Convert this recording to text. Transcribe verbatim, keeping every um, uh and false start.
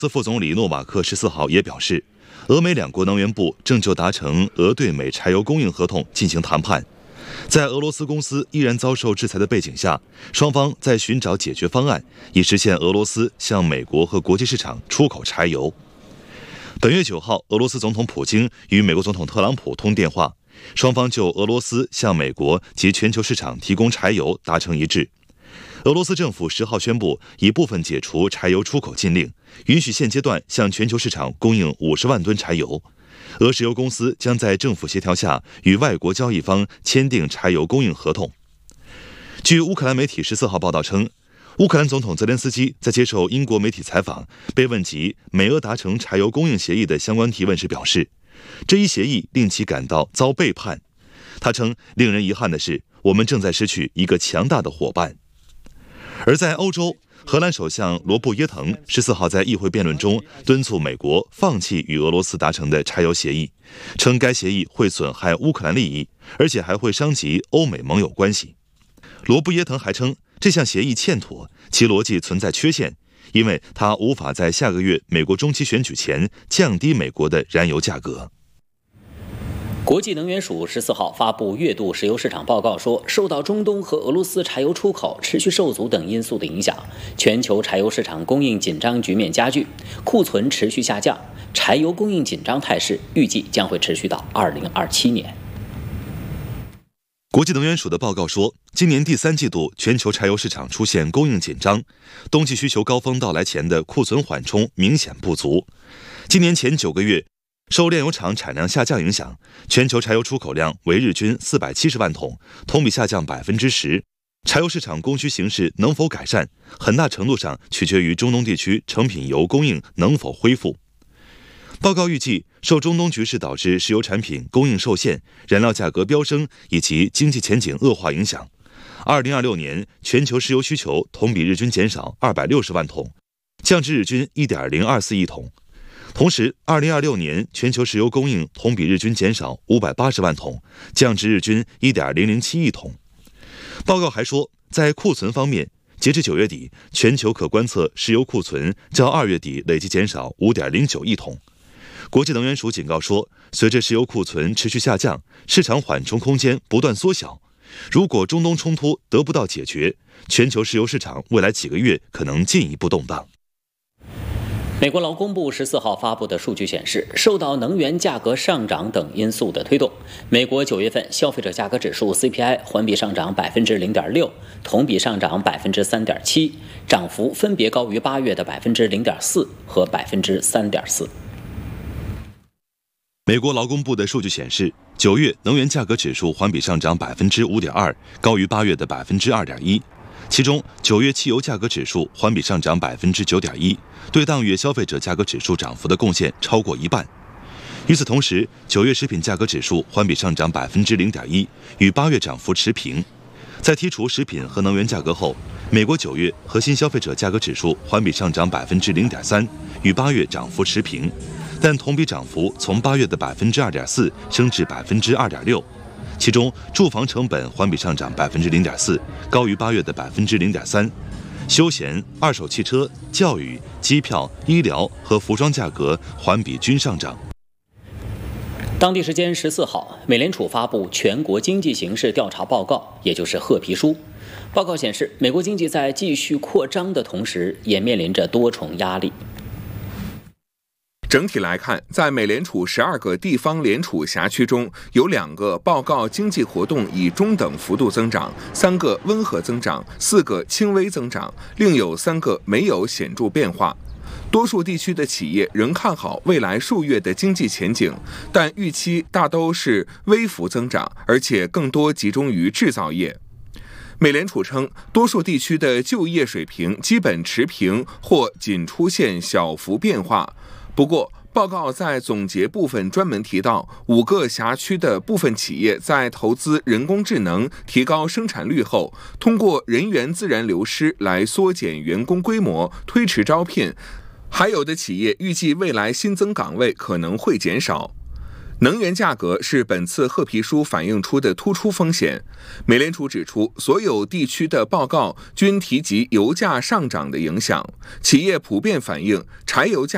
俄副总理诺瓦克十四号也表示，俄美两国能源部正就达成俄对美柴油供应合同进行谈判。在俄罗斯公司依然遭受制裁的背景下，双方在寻找解决方案，以实现俄罗斯向美国和国际市场出口柴油。本月九号，俄罗斯总统普京与美国总统特朗普通电话，双方就俄罗斯向美国及全球市场提供柴油达成一致。俄罗斯政府十号宣布，一部分解除柴油出口禁令，允许现阶段向全球市场供应五十万吨柴油。俄石油公司将在政府协调下与外国交易方签订柴油供应合同。据乌克兰媒体十四号报道称，乌克兰总统泽连斯基在接受英国媒体采访，被问及美俄达成柴油供应协议的相关提问时表示，这一协议令其感到遭背叛。他称，令人遗憾的是，我们正在失去一个强大的伙伴。而在欧洲，荷兰首相罗布耶滕十四号在议会辩论中敦促美国放弃与俄罗斯达成的柴油协议，称该协议会损害乌克兰利益，而且还会伤及欧美盟友关系。罗布耶滕还称，这项协议欠妥，其逻辑存在缺陷，因为它无法在下个月美国中期选举前降低美国的燃油价格。 国际能源署十四号发布月度石油市场报告说，受到中东和俄罗斯柴油出口持续受阻等因素的影响，全球柴油市场供应紧张局面加剧，库存持续下降，柴油供应紧张态势预计将会持续到二零二七年。 国际能源署的报告说，今年第三季度全球柴油市场出现供应紧张，冬季需求高峰到来前的库存缓冲明显不足。今年前九个月，受炼油厂产量下降影响，全球柴油出口量为日均四百七十万桶，同比下降百分之十。柴油市场供需形势能否改善，很大程度上取决于中东地区成品油供应能否恢复。报告预计，受中东局势导致石油产品供应受限、燃料价格飙升以及经济前景恶化影响，二零二六年全球石油需求同比日均减少二百六十万桶，降至日均 一点零二四亿桶。同时，二零二六年全球石油供应同比日均减少五百八十万桶，降至日均 一点零零七亿桶。报告还说，在库存方面，截至九月底，全球可观测石油库存较二月底累计减少 五点零九亿桶。国际能源署警告说，随着石油库存持续下降，市场缓冲空间不断缩小。如果中东冲突得不到解决，全球石油市场未来几个月可能进一步动荡。 美国劳工部十四号发布的数据显示，受到能源价格上涨等因素的推动，美国九月份消费者价格指数 C P I 环比上涨百分之零点六，同比上涨百分之三点七，涨幅分别高于八月的百分之零点四和百分之三点四。 美国劳工部的数据显示，九月能源价格指数环比上涨百分之五点二，高于八月的百分之二点一。其中，九月汽油价格指数环比上涨百分之九点一，对当月消费者价格指数涨幅的贡献超过一半。与此同时，九月食品价格指数环比上涨百分之零点一，与八月涨幅持平。在剔除食品和能源价格后，美国九月核心消费者价格指数环比上涨百分之零点三，与八月涨幅持平，但同比涨幅从八月的百分之二点四升至百分之二点六。其中，住房成本环比上涨百分之零点四，高于八月的百分之零点三。休闲、二手汽车、教育、机票、医疗和服装价格环比均上涨。 当地时间十四号，美联储发布全国经济形势调查报告，也就是褐皮书。报告显示，美国经济在继续扩张的同时，也面临着多重压力。 整体来看，在美联储十二个地方联储辖区中，有两个报告经济活动以中等幅度增长，三个温和增长，四个轻微增长，另有三个没有显著变化。多数地区的企业仍看好未来数月的经济前景，但预期大都是微幅增长，而且更多集中于制造业。美联储称，多数地区的就业水平基本持平或仅出现小幅变化。不过，报告在总结部分专门提到，五个辖区的部分企业在投资人工智能、提高生产率后，通过人员自然流失来缩减员工规模、推迟招聘。还有的企业预计未来新增岗位可能会减少。能源价格是本次褐皮书反映出的突出风险。美联储指出，所有地区的报告均提及油价上涨的影响，企业普遍反映柴油价